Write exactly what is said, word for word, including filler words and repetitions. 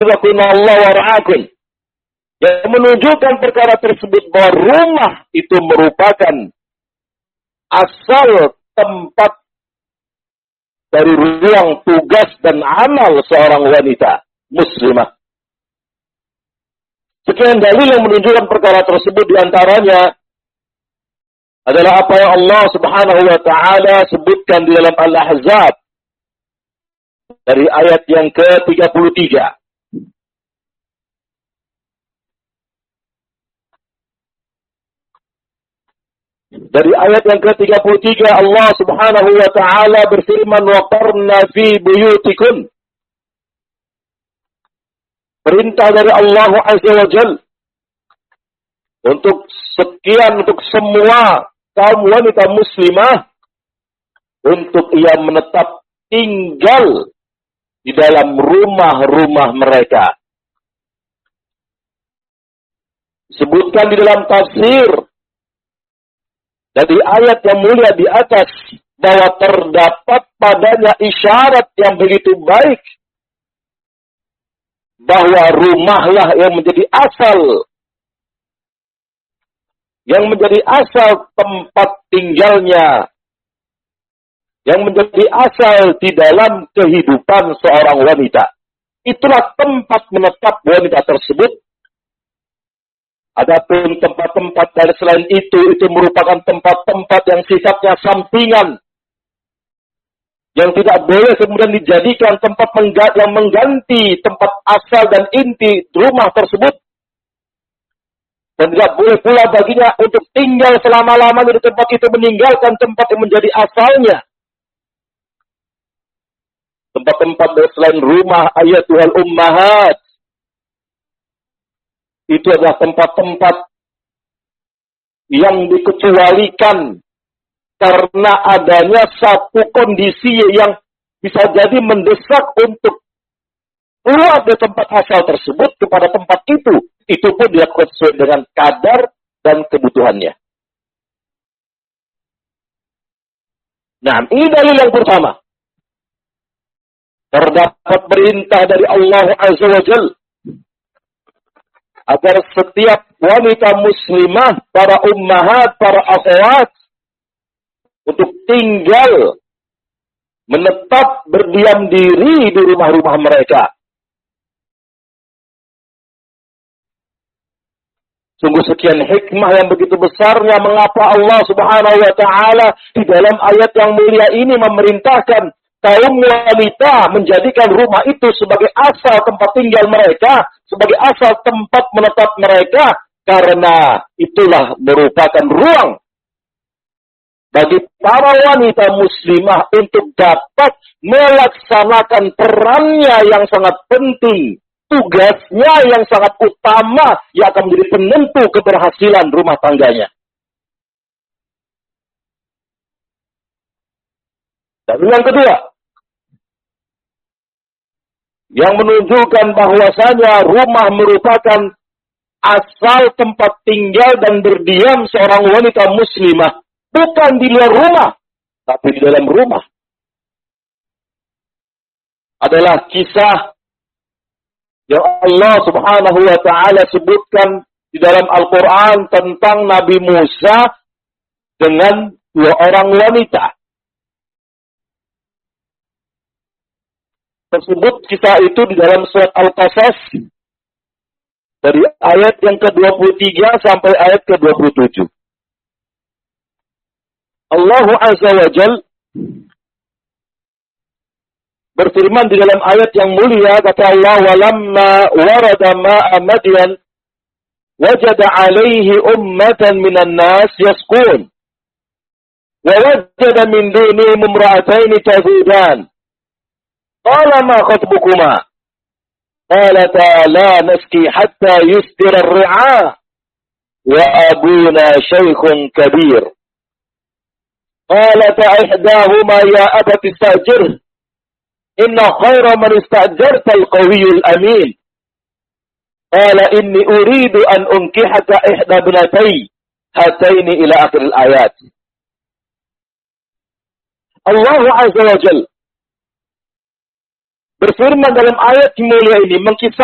Allah wa ra'akum. Yang menunjukkan perkara tersebut bahwa rumah itu merupakan asal tempat dari ruang tugas dan amal seorang wanita muslimah. Sekian dalil yang menunjukkan perkara tersebut, diantaranya adalah apa yang Allah Subhanahu wa Ta'ala sebutkan di dalam Al-Ahzab dari ayat yang ke tiga puluh tiga. Dari ayat yang ke tiga puluh tiga, Allah Subhanahu wa Ta'ala berfirman, "Waqarna fi buyutikum." Perintah dari Allah Azza wa Jalla untuk sekian, untuk semua kaum wanita muslimah, untuk ia menetap tinggal di dalam rumah-rumah mereka. Disebutkan di dalam tafsir dari ayat yang mulia di atas bahwa terdapat padanya isyarat yang begitu baik bahwa rumahlah yang menjadi asal, yang menjadi asal tempat tinggalnya, yang menjadi asal di dalam kehidupan seorang wanita. Itulah tempat menetap wanita tersebut. Adapun tempat-tempat dari selain itu, itu merupakan tempat-tempat yang sifatnya sampingan, yang tidak boleh kemudian dijadikan tempat yang mengganti tempat asal dan inti rumah tersebut. Dan tidak boleh pula baginya untuk tinggal selama-lamanya di tempat itu, meninggalkan tempat yang menjadi asalnya. Tempat-tempat selain rumah ayatul ummahat, itu adalah tempat-tempat yang dikecualikan karena adanya satu kondisi yang bisa jadi mendesak untuk keluar dari tempat asal tersebut kepada tempat itu. Itu pun dilakukan sesuai dengan kadar dan kebutuhannya. Nah, ini dalil yang pertama. Terdapat perintah dari Allah Azza wa Jalla agar setiap wanita muslimah, para ummahat, para akhwat, untuk tinggal, menetap, berdiam diri di rumah-rumah mereka. Sungguh sekian hikmah yang begitu besarnya mengapa Allah Subhanahu wa Ta'ala di dalam ayat yang mulia ini memerintahkan kaum wanita menjadikan rumah itu sebagai asal tempat tinggal mereka, sebagai asal tempat menetap mereka, karena itulah merupakan ruang bagi para wanita muslimah untuk dapat melaksanakan perannya yang sangat penting, tugasnya yang sangat utama yang akan menjadi penentu keberhasilan rumah tangganya. Dan yang kedua, yang menunjukkan bahwasanya rumah merupakan asal tempat tinggal dan berdiam seorang wanita muslimah, bukan di luar rumah, tapi di dalam rumah, adalah kisah yang Allah Subhanahu wa Ta'ala sebutkan di dalam Al-Quran tentang Nabi Musa dengan dua orang wanita. Tersebut kisah itu di dalam surat Al-Qasas dari ayat yang ke dua puluh tiga sampai ayat ke dua puluh tujuh. Allah Azza wa Jal berfirman di dalam ayat yang mulia, kata Allah, "Walamma warada ma'a Madyan wajada 'alaihi ummatan minan nas yasqun wa wajada min dunihim imra'atayn tazudan. Qala ma khatbukuma? Qalata la nasqi hatta yusdira ar-ri'a wa abuna shaykhun kabir. Qalata ihdahuma ya abati istajirhu inna khayra man istajarta al-qawiyyul amin. Qala inni uridu an unkihaka ihda ibnatay hataini ila akhir al-ayat." Allah Azza wa Jalla berfirman dalam ayat mulia ini, mengkisah